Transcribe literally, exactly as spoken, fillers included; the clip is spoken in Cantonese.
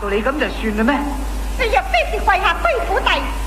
到你咁就算啦咩？ 你若非是跪下對付弟，